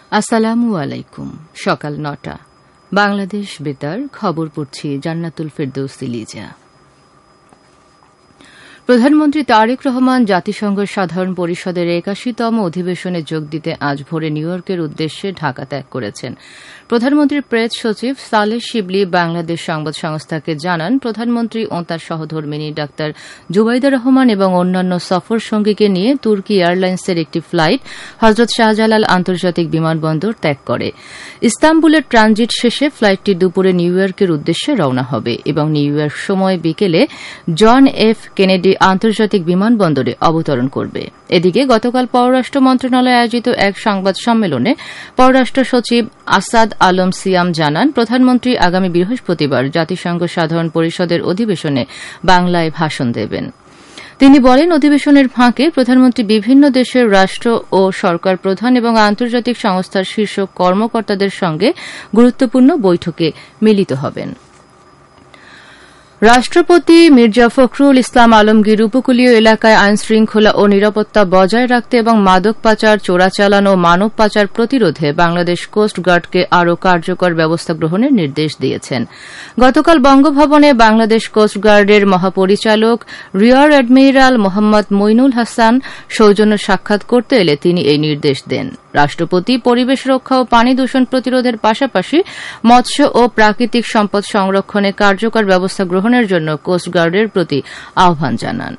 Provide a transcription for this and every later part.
আসসালামু আলাইকুম। সকাল ৯টা বাংলাদেশ বেতার খবর পড়ছি জান্নাতুল ফেরদৌসী লিজা। প্রধানমন্ত্রী তারেক রহমান জাতিসংঘ সাধারণ পরিষদের ৮১তম অধিবেশনে যোগ দিতে আজ ভোরে নিউ ইয়র্কের উদ্দেশ্যে ঢাকা ত্যাগ করেছেন। প্রধানমন্ত্রীর প্রেস সচিব সালেহ শিবলি বাংলাদেশ সংবাদ সংস্থাকে জানান, প্রধানমন্ত্রী ও তার সহধর্মিণী ডাক্তার জুবাইদা রহমান এবং অন্যান্য সফর সঙ্গীকে নিয়ে তুর্কি এয়ারলাইন্সের একটি ফ্লাইট হজরত শাহজালাল আন্তর্জাতিক বিমানবন্দর ত্যাগ করে। ইস্তাম্বুলের ট্রানজিট শেষে ফ্লাইটটি দুপুরে নিউ ইয়র্কের উদ্দেশ্যে রওনা হবে এবং নিউ ইয়র্ক সময় বিকেলে জন এফ কেনেডি আন্তর্জাতিক বিমানবন্দরে অবতরণ করবে। এদিকে গতকাল পররাষ্ট্র মন্ত্রণালয়ে আয়োজিত এক সংবাদ সম্মেলনে পররাষ্ট্র সচিব আসাদ আলম সিয়াম জানান, প্রধানমন্ত্রী আগামী বৃহস্পতিবার জাতিসংঘ সাধারণ পরিষদের অধিবেশনে বাংলায় ভাষণ দেবেন। তিনি বলেন, অধিবেশনের ফাঁকে প্রধানমন্ত্রী বিভিন্ন দেশের রাষ্ট্র ও সরকার প্রধান এবং আন্তর্জাতিক সংস্থার শীর্ষ কর্মকর্তাদের সঙ্গে গুরুত্বপূর্ণ বৈঠকে মিলিত হবেন। রাষ্ট্রপতি মির্জা ফখরুল ইসলাম আলমগীর উপকূলীয় এলাকায় আইনশৃঙ্খলা ও নিরাপত্তা বজায় রাখতে এবং মাদক পাচার, চোরাচালান ও মানব পাচার প্রতিরোধে বাংলাদেশ কোস্টগার্ডকে আরও কার্যকর ব্যবস্থা গ্রহণের নির্দেশ দিয়েছেন। গতকাল বঙ্গভবনে বাংলাদেশ কোস্টগার্ডের মহাপরিচালক রিয়ার অ্যাডমিরাল মোহাম্মদ মইনুল হাসান সৌজন্য সাক্ষাৎ করতে এলে তিনি এই নির্দেশ দেন। রাষ্ট্রপতি পরিবেশ রক্ষা ও পানি দূষণ প্রতিরোধের পাশাপাশি মৎস্য ও প্রাকৃতিক সম্পদ সংরক্ষণে কার্যকর ব্যবস্থা গ্রহণের জন্য কোস্টগার্ডের প্রতি আহ্বান জানান।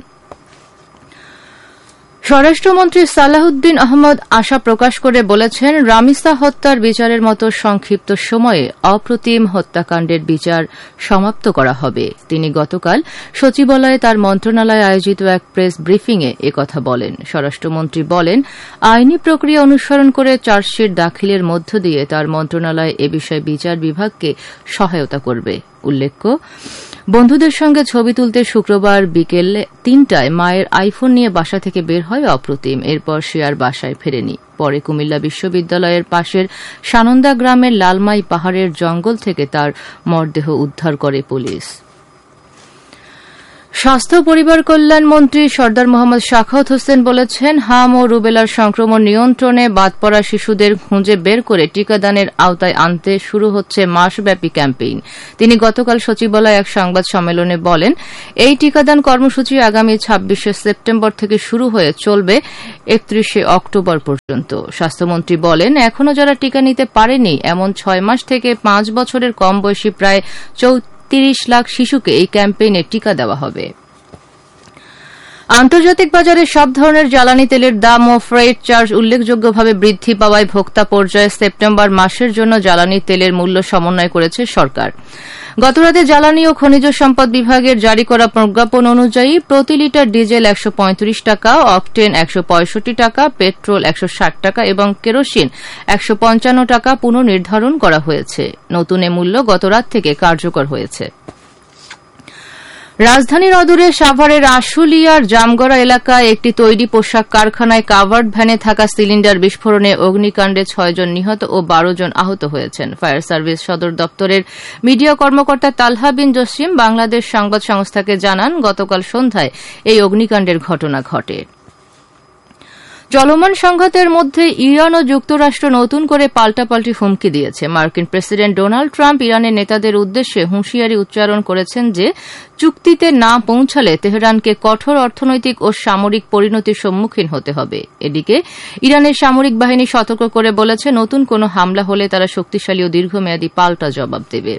স্বরাষ্ট্রমন্ত্রী সালাহুদ্দিন আহমদ আশা প্রকাশ করে বলেছেন, রামিসা হত্যার বিচারের মতো সংক্ষিপ্ত সময়ে অপ্রতিম হত্যাকাণ্ডের বিচার সমাপ্ত করা হবে। তিনি গতকাল সচিবালয়ে তার মন্ত্রণালয়ে আয়োজিত এক প্রেস ব্রিফিংয়ে একথা বলেন। স্বরাষ্ট্রমন্ত্রী বলেন, আইনি প্রক্রিয়া অনুসরণ করে চার্জশিট দাখিলের মধ্য দিয়ে তার মন্ত্রণালয় এ বিষয়ে বিচার বিভাগকে সহায়তা করবে। উল্লেখ্য, বন্ধুদের সঙ্গে ছবি তুলতে শুক্রবার বিকেল ৩টায় মায়ের আইফোন নিয়ে বাসা থেকে বের হয় অপ্রতিম। এরপর সে আর বাসায় ফেরেনি। পরে কুমিল্লা বিশ্ববিদ্যালয়ের পাশের সানন্দা গ্রামের লালমাই পাহাড়ের জঙ্গল থেকে তার মরদেহ উদ্ধার করে পুলিশ। স্বাস্থ্য পরিবার কল্যাণ মন্ত্রী সর্দার মোহাম্মদ সাখাওয়াত হোসেন বলেছেন, হাম ও রুবেলার সংক্রমণ নিয়ন্ত্রণে বাদ পড়া শিশুদের খুঁজে বের করে টিকাদানের আওতায় আনতে শুরু হচ্ছে মাসব্যাপী ক্যাম্পেইন। তিনি গতকাল সচিবালয়ে এক সংবাদ সম্মেলনে বলেন, এই টিকাদান কর্মসূচি আগামী ২৬শে সেপ্টেম্বর থেকে শুরু হয়ে চলবে ৩১শে অক্টোবর পর্যন্ত। স্বাস্থ্যমন্ত্রী বলেন, এখনও যারা টিকা নিতে পারেনি এমন ৬ মাস থেকে ৫ বছরের কম বয়সী প্রায় ৩৪ লাখ শিশুকে এই ক্যাম্পেইনে টিকা দেওয়া হবে। আন্তর্জাতিক বাজারে সব ধরনের জ্বালানি তেলের দাম ও ফ্রেট চার্জ উল্লেখযোগ্যভাবে বৃদ্ধি পাওয়ায় ভোক্তা পর্যায়ে সেপ্টেম্বর মাসের জন্য জ্বালানি তেলের মূল্য সমন্বয় করেছে সরকার। গতরাতে জ্বালানি ও খনিজ সম্পদ বিভাগের জারি করা প্রজ্ঞাপন অনুযায়ী প্রতি লিটার ডিজেল ১৩৫ টাকা, অকটেন ১৬৫ টাকা, পেট্রোল ১৬০ টাকা এবং কেরোসিন ১৫৫ টাকা পুনর্নির্ধারণ করা হয়েছে। নতুন এ মূল্য গতরাত থেকে কার্যকর হয়েছে। রাজধানীর অদূরে সাভারের আশুলিয়ার জামগড়া এলাকায় একটি তৈরি পোশাক কারখানায় কাভার্ড ভ্যানে থাকা সিলিন্ডার বিস্ফোরণে অগ্নিকাণ্ডে ৬ জন নিহত ও ১২ জন আহত হয়েছেন। ফায়ার সার্ভিস সদর দপ্তরের মিডিয়া কর্মকর্তা তালহা বিন জসিম বাংলাদেশ সংবাদ সংস্থাকে জানান, গতকাল সন্ধ্যায় এই অগ্নিকাণ্ডের ঘটনা ঘটে। চলমান সংঘাতের মধ্যে ইরান ও যুক্তরাষ্ট্র নতুন করে পাল্টাপাল্টি হুমকি দিয়েছে। মার্কিন প্রেসিডেন্ট ডোনাল্ড ট্রাম্প ইরানের নেতাদের উদ্দেশ্যে হুঁশিয়ারি উচ্চারণ করেছেন যে চুক্তিতে না পৌঁছালে তেহরানকে কঠোর অর্থনৈতিক ও সামরিক পরিণতির সম্মুখীন হতে হবে। এদিকে ইরানের সামরিক বাহিনী সতর্ক করে বলেছে, নতুন কোনো হামলা হলে তারা শক্তিশালী ও দীর্ঘমেয়াদী পাল্টা জবাব দেবে।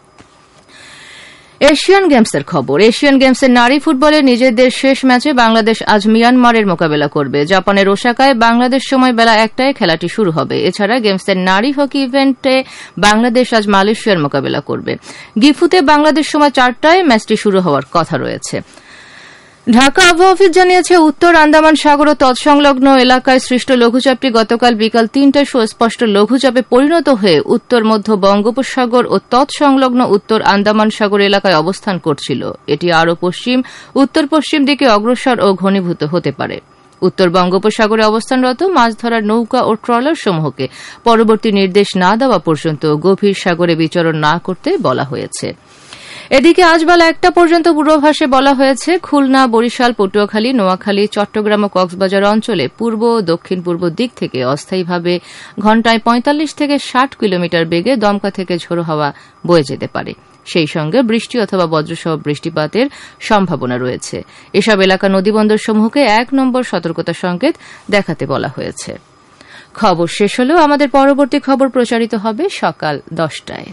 এশিয়ান গেমসের খবর। এশিয়ান গেমসের নারী ফুটবলে নিজেদের শেষ ম্যাচে বাংলাদেশ আজ মিয়ানমারের মোকাবেলা করবে। জাপানের ওসাকায় বাংলাদেশ সময় বেলা ১টায় খেলাটি শুরু হবে। এছাড়া গেমসের নারী হকি ইভেন্টে বাংলাদেশ আজ মালয়েশিয়ার মোকাবেলা করবে। গিফুতে বাংলাদেশ সময় ৪টায় ম্যাচটি শুরু হওয়ার কথা রয়েছে। ঢাকা আবহাওয়া অফিস জানিয়েছে, উত্তর আন্দামান সাগর ও তৎসংলগ্ন এলাকায় সৃষ্ট লঘুচাপটি গতকাল বিকাল ৩টায় সুস্পষ্ট লঘুচাপে পরিণত হয়ে উত্তর মধ্য বঙ্গোপসাগর ও তৎসংলগ্ন উত্তর আন্দামান সাগর এলাকায় অবস্থান করছিল। এটি আরও পশ্চিম উত্তর পশ্চিম দিকে অগ্রসর ও ঘনীভূত হতে পারে। উত্তর বঙ্গোপসাগরে অবস্থানরত মাছ ধরার নৌকা ও ট্রলার সমূহকে পরবর্তী নির্দেশ না দেওয়া পর্যন্ত গভীর সাগরে বিচরণ না করতে বলা হয়েছে। এদিকে আজ বেলা 1টা পর্যন্ত পূর্বাভাসে বলা হয়েছে খুলনা, বরিশাল, পটুয়াখালী, নোয়াখালী, চট্টগ্রাম ও কক্সবাজার অঞ্চলে পূর্ব ও দক্ষিণ পূর্ব দিক থেকে অস্থায়ীভাবে ঘণ্টায় 45 থেকে 60 কিলোমিটার বেগে দমকা থেকে ঝোড়ো হাওয়া বয়ে যেতে পারে। সেই সঙ্গে বৃষ্টি অথবা বজ্রসহ বৃষ্টিপাতের সম্ভাবনা রয়েছে। এসব এলাকা নদীবন্দরসমূহকে 1 নম্বর সতর্কতা সংকেত দেখাতে বলা হয়েছে। খবর শেষ হলেও আমাদের পরবর্তী খবর প্রচারিত হবে সকাল 10টায়।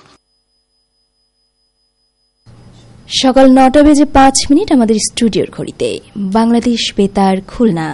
সকাল 9:05 আমাদের স্টুডিওর ঘড়িতে। বাংলাদেশ বেতার খুলনা।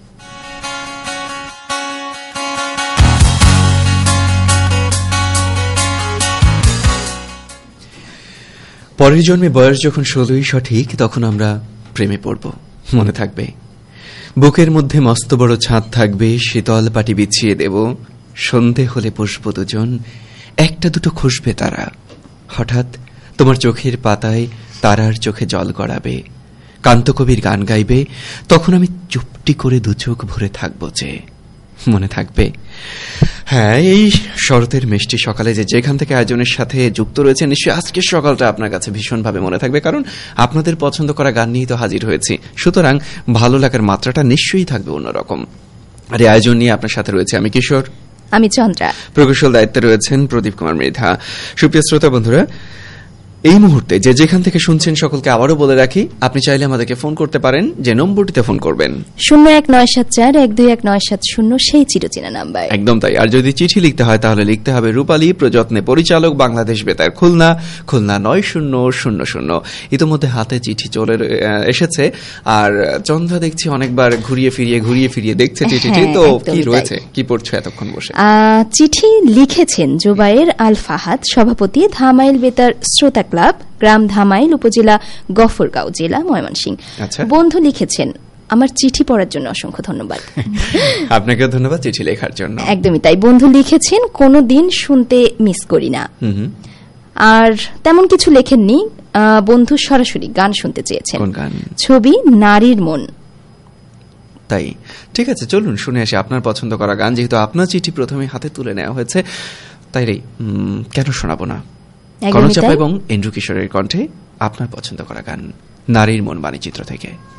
পরের জন্মে বয়স যখন 16ই সঠিক, তখন আমরা প্রেমে পড়ব, মনে থাকবে। বুকের মধ্যে মস্ত বড় ছাদ থাকবে, শীতল পাটি বিছিয়ে দেব, সন্ধে হলে বসব দুজন, একটা দুটো খুশবে তারা। হঠাৎ তোমার চোখের পাতায় তারার চোখে জল গড়াবে, কান্তকবির গান গাইবে, তখন আমি চুপটি করে দু চোখ ভরে থাকবো যে, মনে থাকবে। হ্যাঁ, এই শরতের মিষ্টি সকালে যেখান থেকে আয়োজনের সাথে যুক্ত রয়েছে, নিশ্চয়ই আজকের সকালটা আপনার কাছে ভীষণভাবে মনে থাকবে, কারণ আপনাদের পছন্দ করা গান নিয়েই তো হাজির হয়েছি। সুতরাং ভালো লাগার মাত্রাটা নিশ্চয়ই থাকবে অন্যরকম। আর এই আয়োজন নিয়ে আপনার সাথে রয়েছে আমি কিশোর, আমি চন্দ্রা, প্রকৌশল দায়িত্বে রয়েছেন প্রদীপ কুমার মৃধা। সুপ্রিয় শ্রোতা বন্ধুরা, এই মুহূর্তে যেখান থেকে শুনছেন সকলকে আবারও বলে রাখি, আপনি চাইলে আমাদেরকে ফোন করতে পারেন। যে নম্বরটিতে ফোন করবেন 0197412970, সেই চিরচেনা নাম্বার। একদম তাই। আর যদি চিঠি লিখতে হয় তাহলে লিখতে হবে রূপালী, প্রযত্নে পরিচালক, বাংলাদেশ বেতার খুলনা, খুলনা 9000। ইতিমধ্যে হাতে চিঠি চলে এসেছে, আর চন্দ্রা দেখছি অনেকবার ঘুরিয়ে ফিরিয়ে দেখছে চিঠিটি। তো কি রয়েছে, কি পড়ছো এতক্ষণ বসে? চিঠি লিখেছেন জুবায়ের আল ফাহাদ, সভাপতি, ধামাইল বেতার শ্রোতা ক্লাব, গ্রাম ধামাইল, উপজেলা গফরগাঁও, জেলা ময়মনসিংহ। বন্ধু লিখেছেন, আমার চিঠি পড়ার জন্য অসংখ্য ধন্যবাদ। আপনাকে ধন্যবাদ চিঠি লেখার জন্য। একদমই তাই। বন্ধু লিখেছেন, কোনোদিন শুনতে মিস করি না। আর তেমন কিছু লেখেননি। বন্ধু সরাসরি গান শুনতে চেয়েছেন। কোন গান? ছবি নারীর মন। তাই ঠিক আছে, চলুন শুনে আসি আপনার পছন্দ করা গান। যেহেতু আপনার চিঠি প্রথমে হাতে তুলে নেওয়া হয়েছে, তাই কেন শোনাবো না? কনক চাপা এবং এন্ড্রু কিশোরের কণ্ঠে আপনার পছন্দ করা গান নারীর মন বাণীচিত্র থেকে।